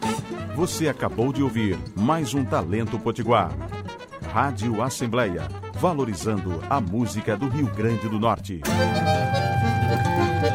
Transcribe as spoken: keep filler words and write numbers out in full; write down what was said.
Você acabou de ouvir mais um Talento Potiguar. Rádio Assembleia, valorizando a música do Rio Grande do Norte.